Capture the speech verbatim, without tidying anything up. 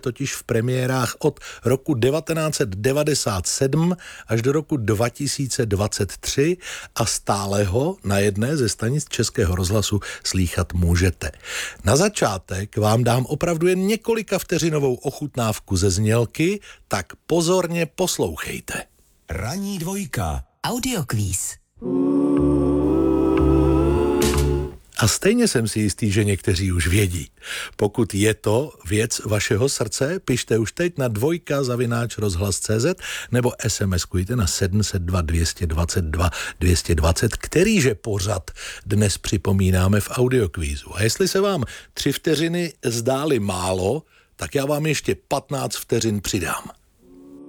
totiž v premiérách od roku devatenáct set devadesát sedm až do roku dva tisíce dvacet tři a stále ho na jedné ze stanic Českého rozhlasu slýchat můžete. Na začátek vám dám opravdu jen několika vteřinovou ochutnávku ze znělky, tak pozorně poslouchejte. Ranní dvojka. Audiokvíz. A stejně jsem si jistý, že někteří už vědí. Pokud je to věc vašeho srdce, pište už teď na dvojka zavináč rozhlas tečka cé zet nebo SMSkujte na sedm set dva dvě dvacet dva dvě dvacet, kterýže pořad dnes připomínáme v audiokvízu. A jestli se vám tři vteřiny zdály málo, tak já vám ještě patnáct vteřin přidám.